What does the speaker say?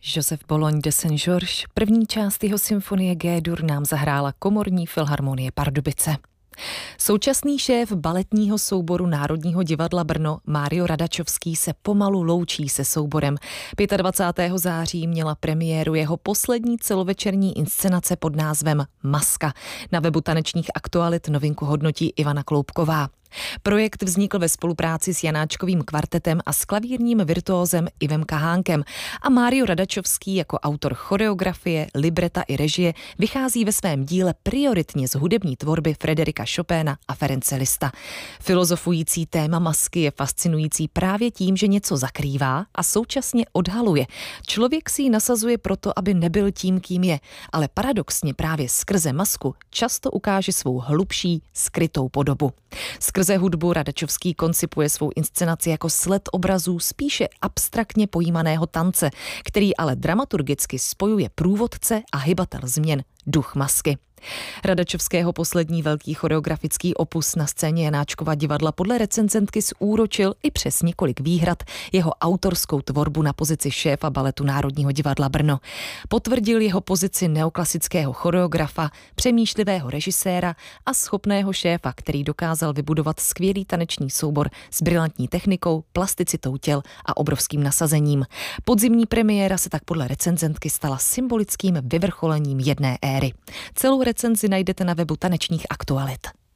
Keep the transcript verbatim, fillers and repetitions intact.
Joseph Bologne de Saint-Georges, první část jeho symfonie G-dur nám zahrála Komorní filharmonie Pardubice. Současný šéf baletního souboru Národního divadla Brno Mário Radačovský se pomalu loučí se souborem. dvacátého pátého září měla premiéru jeho poslední celovečerní inscenace pod názvem Maska. Na webu tanečních aktualit novinku hodnotí Ivana Kloubková. Projekt vznikl ve spolupráci s Janáčkovým kvartetem a s klavírním virtuózem Ivem Kahánkem a Mário Radačovský jako autor choreografie, libreta i režie vychází ve svém díle prioritně z hudební tvorby Frederika Chopina a Ference Lista. Filozofující téma masky je fascinující právě tím, že něco zakrývá a současně odhaluje. Člověk si ji nasazuje proto, aby nebyl tím, kým je, ale paradoxně právě skrze masku často ukáže svou hlubší, skrytou podobu. Skrze hudbu Radačovský koncipuje svou inscenaci jako sled obrazů spíše abstraktně pojímaného tance, který ale dramaturgicky spojuje průvodce a hybatel změn, duch masky. Radačovského poslední velký choreografický opus na scéně Janáčkova divadla podle recenzentky zúročil i přes několik výhrad jeho autorskou tvorbu na pozici šéfa baletu Národního divadla Brno. Potvrdil jeho pozici neoklasického choreografa, přemýšlivého režiséra a schopného šéfa, který dokázal vybudovat skvělý taneční soubor s brilantní technikou, plasticitou těl a obrovským nasazením. Podzimní premiéra se tak podle recenzentky stala symbolickým vyvrcholením jedné éry. Celou recenzi najdete na webu tanečních aktualit.